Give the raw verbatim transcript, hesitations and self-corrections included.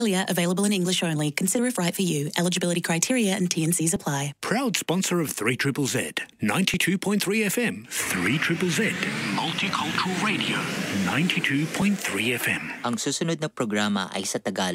Available in English only. Consider if right for you. Eligibility criteria and T and Cs apply. Proud sponsor of three triple Z, ninety-two point three F M. three triple Z, Multicultural Radio, ninety-two point three F M. Ang susunod na programa ay sa Tagalog.